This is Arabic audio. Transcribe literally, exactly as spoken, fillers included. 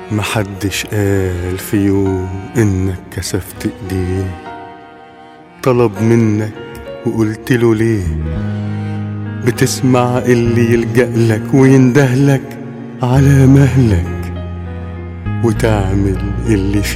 محدش قال في يوم انك كسفت ايديه، طلب منك وقلتله ليه؟ بتسمع اللي يلجألك ويندهلك على مهلك، وتعمل اللي فيه